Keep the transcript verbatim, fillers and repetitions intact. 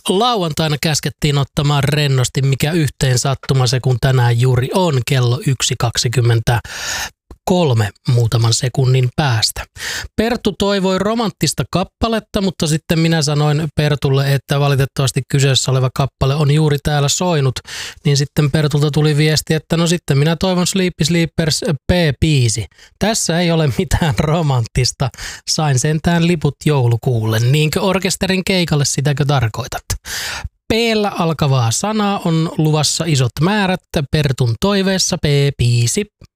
Lauantaina käskettiin ottamaan rennosti, mikä yhteen sattuma se kun tänään juuri on kello yksi kaksikymmentäkolme muutaman sekunnin päästä. Perttu toivoi romanttista kappaletta, mutta sitten minä sanoin Pertulle, että valitettavasti kyseessä oleva kappale on juuri täällä soinut. Niin sitten Pertulta tuli viesti, että no sitten minä toivon Sleepy Sleepers P-biisi. Tässä ei ole mitään romanttista. Sain sentään liput joulukuulle. Niinkö orkesterin keikalle, sitäkö tarkoitat? P-llä alkavaa sanaa on luvassa isot määrät. Pertun toiveessa P-biisi.